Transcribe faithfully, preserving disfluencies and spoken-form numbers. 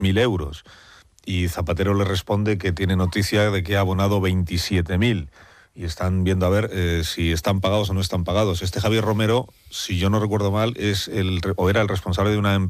mil euros. Y Zapatero le responde que tiene noticia de que ha abonado veintisiete mil. Y están viendo a ver eh, si están pagados o no están pagados. Este Javier Romero, si yo no recuerdo mal, es el o era el responsable de una empresa